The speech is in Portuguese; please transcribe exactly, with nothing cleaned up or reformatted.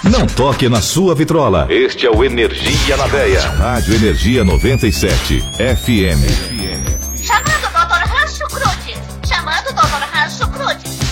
Não toque na sua vitrola. Este é o Energia na Veia. Rádio Energia noventa e sete F M.